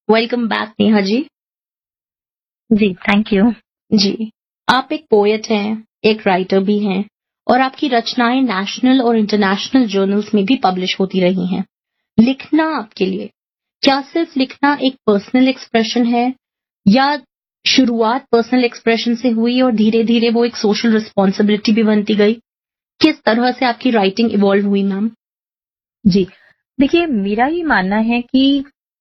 Welcome back Neha ji. Ji, thank you. जी, आप एक poet हैं, एक राइटर भी हैं और आपकी रचनाएं नेशनल और इंटरनेशनल जर्नल्स में भी पब्लिश होती रही हैं। लिखना आपके लिए क्या सिर्फ लिखना एक पर्सनल एक्सप्रेशन है या शुरुआत पर्सनल एक्सप्रेशन से हुई और धीरे धीरे वो एक सोशल रिस्पॉन्सिबिलिटी भी बनती गई? किस तरह से आपकी राइटिंग इवॉल्व हुई मैम? जी, देखिए मेरा ये मानना है कि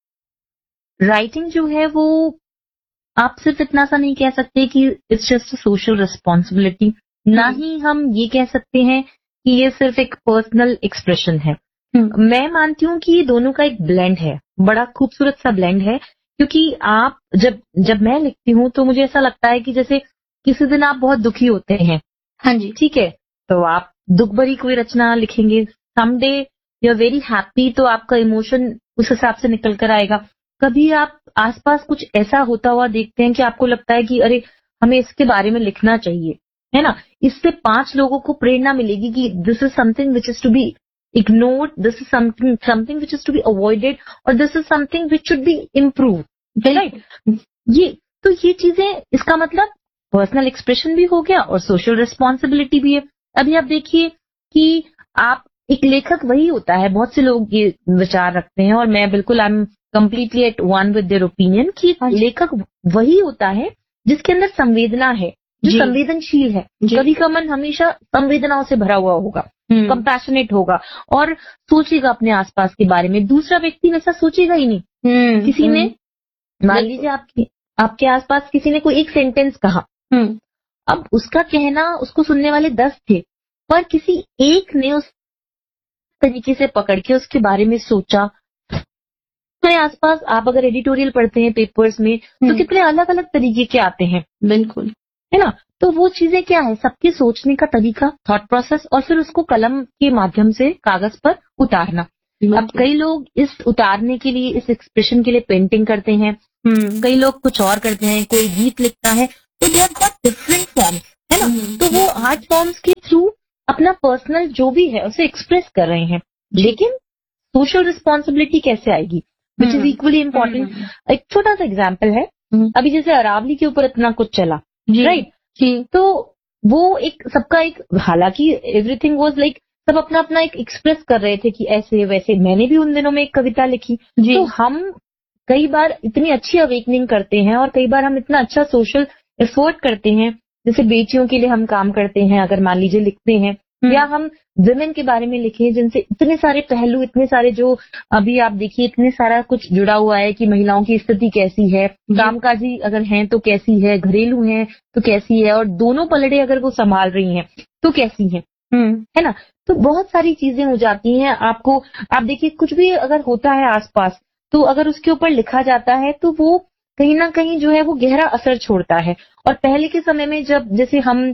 राइटिंग जो है वो आप सिर्फ इतना सा नहीं कह सकते कि it's just a social responsibility, ना ही हम ये कह सकते हैं कि ये सिर्फ एक पर्सनल एक्सप्रेशन है। मैं मानती हूँ कि ये दोनों का एक ब्लेंड है, बड़ा खूबसूरत सा ब्लेंड है, क्योंकि आप जब मैं लिखती हूँ तो मुझे ऐसा लगता है कि जैसे किसी दिन आप बहुत दुखी होते हैं, हाँ जी, ठीक है, तो आप दुख भरी कोई रचना लिखेंगे। Someday you are very happy, तो आपका इमोशन उस हिसाब से निकल कर आएगा। कभी आप आसपास कुछ ऐसा होता हुआ देखते हैं कि आपको लगता है कि अरे हमें इसके बारे में लिखना चाहिए, है ना? इससे 5 लोगों को प्रेरणा मिलेगी कि this is something which is to be ignored, this is something which is to be avoided, और this is something which should be improve, right? ये चीजें, इसका मतलब पर्सनल एक्सप्रेशन भी हो गया और सोशल रिस्पॉन्सिबिलिटी भी है। अभी आप देखिए कि आप एक लेखक वही होता है, बहुत से लोग ये विचार रखते हैं और मैं बिल्कुल I am completely eight one with their opinion कि लेखक वही होता है जिसके अंदर संवेदना है, जो संवेदनशील है। कवि का मन हमेशा संवेदनाओं से भरा हुआ होगा, कंपैशनेट होगा और सोचेगा अपने आसपास के बारे में। दूसरा व्यक्ति वैसा सोचेगा ही नहीं। किसी ने, मान लीजिए आपके आसपास किसी ने कोई एक सेंटेंस कहा, अब उसका कहना उसको सुनने वाले 10 थे, पर किसी एक ने उस तरीके से पकड़ के उसके बारे में सोचा। हमारे आसपास आप अगर एडिटोरियल पढ़ते हैं पेपर्स में तो कितने अलग अलग तरीके के आते हैं, बिल्कुल, है ना? तो वो चीजें क्या है, सबके सोचने का तरीका, थॉट प्रोसेस, और फिर उसको कलम के माध्यम से कागज पर उतारना। अब कई लोग इस उतारने के लिए, इस एक्सप्रेशन के लिए पेंटिंग करते हैं, कई लोग कुछ और करते हैं, कोई गीत लिखता है, तो they have got different forms, है ना? तो वो आर्ट फॉर्म्स के थ्रू अपना पर्सनल जो भी है उसे एक्सप्रेस कर रहे हैं, लेकिन सोशल रिस्पॉन्सिबिलिटी कैसे आएगी, विच इज इक्वली इम्पोर्टेंट। एक छोटा सा एग्जाम्पल है, अभी जैसे अरावली के ऊपर इतना कुछ चला, राइट? तो वो एक सबका एक, हालांकि एवरीथिंग वाज लाइक, सब अपना अपना एक एक्सप्रेस कर रहे थे कि ऐसे वैसे। मैंने भी उन दिनों में एक कविता लिखी। तो हम कई बार इतनी अच्छी अवेकनिंग करते हैं और कई बार हम इतना अच्छा सोशल एफर्ट करते हैं, जैसे बेटियों के लिए हम काम करते हैं, अगर मान लीजिए लिखते हैं, या हम विमेन के बारे में लिखे जिनसे इतने सारे पहलू, इतने सारे, जो अभी आप देखिए इतने सारा कुछ जुड़ा हुआ है कि महिलाओं की स्थिति कैसी है, कामकाजी अगर हैं तो कैसी है, घरेलू हैं तो कैसी है, और दोनों पलड़े अगर वो संभाल रही हैं तो कैसी है, है ना? तो बहुत सारी चीजें हो जाती हैं। आपको, आप देखिए कुछ भी अगर होता है आसपास, तो अगर उसके ऊपर लिखा जाता है तो वो कहीं ना कहीं जो है वो गहरा असर छोड़ता है। और पहले के समय में जब जैसे हम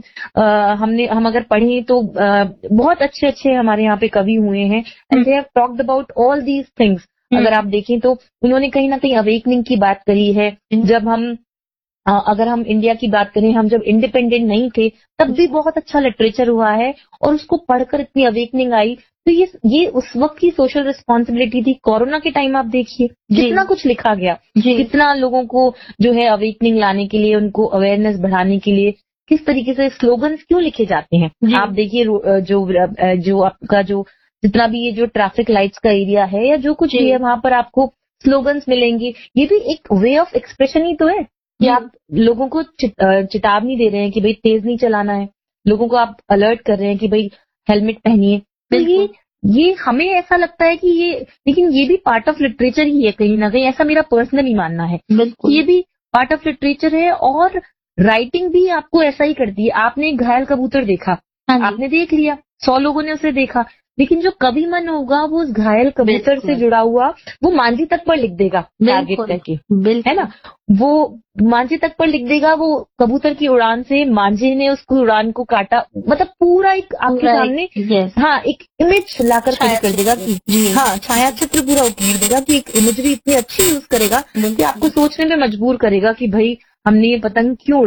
अगर पढ़ें तो बहुत अच्छे अच्छे हमारे यहाँ पे कवि हुए हैं, and they have talked about all these things. अगर आप देखें तो उन्होंने कहीं ना कहीं अवेकनिंग की बात करी है। जब हम अगर हम इंडिया की बात करें, हम जब इंडिपेंडेंट नहीं थे तब भी बहुत अच्छा लिटरेचर हुआ है और उसको पढ़कर इतनी अवेकनिंग आई। तो ये उस वक्त की सोशल रिस्पॉन्सिबिलिटी थी। कोरोना के टाइम आप देखिए कितना कुछ लिखा गया, कितना लोगों को जो है अवेकनिंग लाने के लिए, उनको अवेयरनेस बढ़ाने के लिए किस तरीके से स्लोगन्स क्यों लिखे जाते हैं। आप देखिए जो आपका जो जितना भी ये जो ट्रैफिक लाइट्स का एरिया है या जो कुछ भी है, वहां पर आपको स्लोगन्स मिलेंगे। ये भी एक वे ऑफ एक्सप्रेशन ही तो है कि आप लोगों को चेतावनी दे रहे हैं कि भाई तेज नहीं चलाना है, लोगों को आप अलर्ट कर रहे हैं कि भाई हेलमेट पहनिए। तो ये हमें ऐसा लगता है कि लेकिन ये भी पार्ट ऑफ लिटरेचर ही है कहीं ना कहीं, ऐसा मेरा पर्सनली मानना है। ये भी पार्ट ऑफ लिटरेचर है और राइटिंग भी आपको ऐसा ही करती है। आपने एक घायल कबूतर देखा, आपने देख लिया, 100 लोगों ने उसे देखा, लेकिन जो कवि मन होगा वो उस घायल कबूतर से जुड़ा हुआ वो मांझी तक पर लिख देगा, टारगेट करके, है ना? वो मांझी तक पर लिख देगा, वो कबूतर की उड़ान से मांझी ने उसको उड़ान को काटा, मतलब पूरा एक आपके सामने एक इमेज लाकर खड़ी कर देगा कि छाया चित्र पूरा उकेर देगा कि एक इमेजरी इतनी अच्छी यूज करेगा कि आपको सोचने में मजबूर करेगा कि भाई हमने ये पतंग क्यों उड़ाई,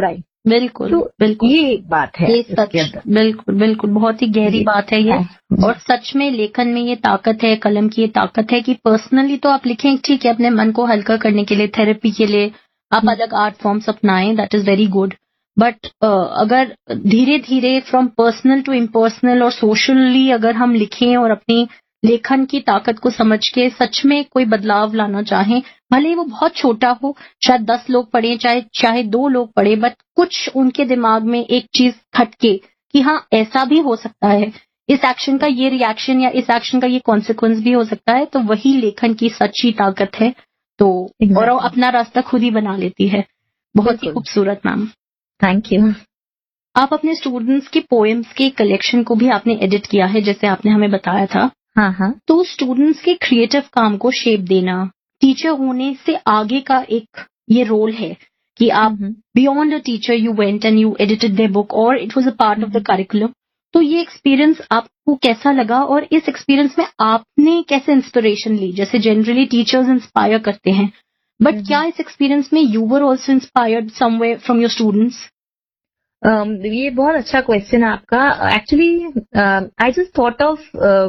बिल्कुल तो बिल्कुल, ये एक बात है ये इसके सच, अंदर। बिल्कुल बिल्कुल, बहुत ही गहरी बात है ये। जी। और सच में लेखन में ये ताकत है, कलम की ये ताकत है कि पर्सनली तो आप लिखें, ठीक है, अपने मन को हल्का करने के लिए, थेरेपी के लिए आप अलग आर्ट फॉर्म्स अपनाएं, that is very good. But अगर धीरे धीरे फ्रॉम पर्सनल टू इम्पर्सनल और सोशली अगर हम लिखें और अपनी लेखन की ताकत को समझ के सच में कोई बदलाव लाना चाहें, भले ही वो बहुत छोटा हो, शायद 10 लोग पढ़े, चाहे 2 लोग पढ़े, बट कुछ उनके दिमाग में एक चीज खटके कि हाँ ऐसा भी हो सकता है, इस एक्शन का ये रिएक्शन या इस एक्शन का ये कॉन्सिक्वेंस भी हो सकता है, तो वही लेखन की सच्ची ताकत है। तो और वो अपना रास्ता खुद ही बना लेती है। बहुत ही खूबसूरत मैम। Thank you. आप अपने स्टूडेंट्स के पोएम्स के कलेक्शन को भी आपने एडिट किया है, जैसे आपने हमें बताया था। हाँ हाँ। तो स्टूडेंट्स के क्रिएटिव काम को शेप देना, टीचर होने से आगे का एक ये रोल है कि आप beyond a teacher you went and you edited their book और it was a part of the curriculum. तो ये एक्सपीरियंस आपको कैसा लगा और इस एक्सपीरियंस में आपने कैसे इंस्पिरेशन ली? जैसे जनरली टीचर्स इंस्पायर करते हैं, बट क्या इस एक्सपीरियंस में you were also inspired somewhere from your students? ये बहुत अच्छा क्वेश्चन है आपका। Actually I just thought of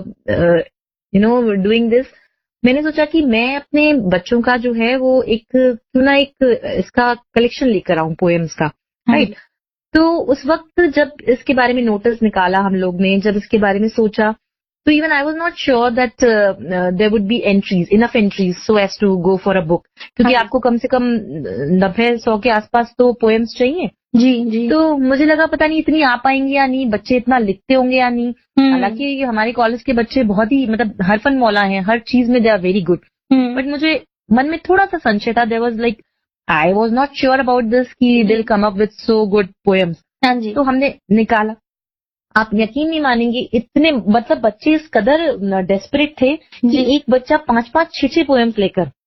doing this. मैंने सोचा कि मैं अपने बच्चों का जो है वो एक क्यों ना एक इसका कलेक्शन लेकर आऊं पोएम्स का, राइट। तो उस वक्त जब इसके बारे में नोटिस निकाला हम लोग ने, जब इसके बारे में सोचा, तो even I was not sure that there would be entries, enough entries so as to go for a book, क्योंकि आपको कम से कम 90-100 के आसपास तो पोएम्स चाहिए। जी जी। तो मुझे लगा पता नहीं इतनी आ पाएंगी या नहीं, बच्चे इतना लिखते होंगे या नहीं। हालांकि हमारे कॉलेज के बच्चे बहुत ही मतलब हरफन मौला हैं, हर चीज में they are very good. But मुझे मन में थोड़ा सा संशय था, there was like I was not sure about this कि they will come up with so good poems. हाँ जी। तो हमने निकाला। आप यकीन नहीं मानेंगे, इतने मतलब बच्चे इस कदर डेस्परेट थे कि एक बच्चा 5-5, 6-6 पोएम्स लेकर